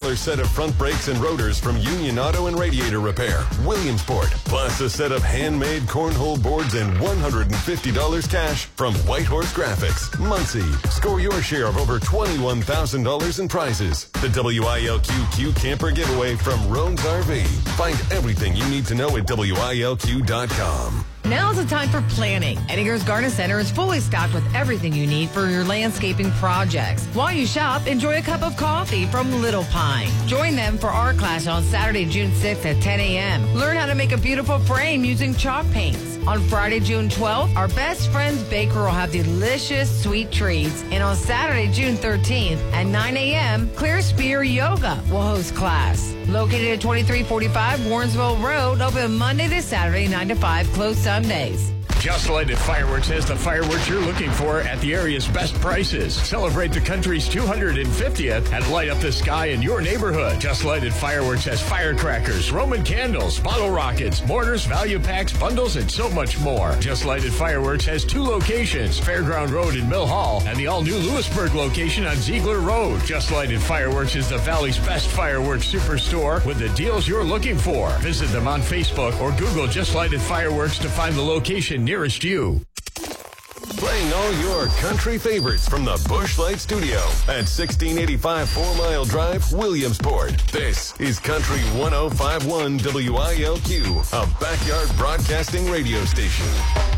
$1,000 set of front brakes and rotors from Union Auto and Radiator Repair, Williamsport, plus a set of handmade cornhole boards and $150 cash from Whitehorse Graphics. Muncie, score your share of over $21,000 in prizes. The WILQ Camper Giveaway from Rones RV. Find everything you need to know at WILQ.com. Now's the time for planning. Edinger's Garden Center is fully stocked with everything you need for your landscaping projects. While you shop, enjoy a cup of coffee from Little Pine. Join them for art class on Saturday, June 6th at 10 a.m. Learn how to make a beautiful frame using chalk paints. On Friday, June 12th, our Best Friends Baker will have delicious sweet treats. And on Saturday, June 13th at 9 a.m., Clear Spear Yoga will host class. Located at 2345 Warrensville Road, open Monday to Saturday, 9 to 5, closed Sundays. Just Lighted Fireworks has the fireworks you're looking for at the area's best prices. Celebrate the country's 250th and light up the sky in your neighborhood. Just Lighted Fireworks has firecrackers, Roman candles, bottle rockets, mortars, value packs, bundles, and so much more. Just Lighted Fireworks has 2 locations, Fairground Road in Mill Hall and the all-new Lewisburg location on Ziegler Road. Just Lighted Fireworks is the Valley's best fireworks superstore with the deals you're looking for. Visit them on Facebook or Google Just Lighted Fireworks to find the location nearest you. Playing all your country favorites from the Busch Light Studio at 1685 4 Mile Drive, Williamsport. This is Country 105.1 WILQ, a backyard broadcasting radio station.